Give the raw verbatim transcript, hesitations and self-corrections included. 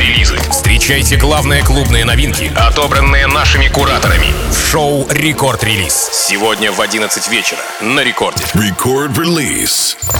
релизы. Встречайте главные клубные новинки, отобранные нашими кураторами, в шоу «Рекорд Релиз». Сегодня в одиннадцать вечера на Рекорде. Record Release.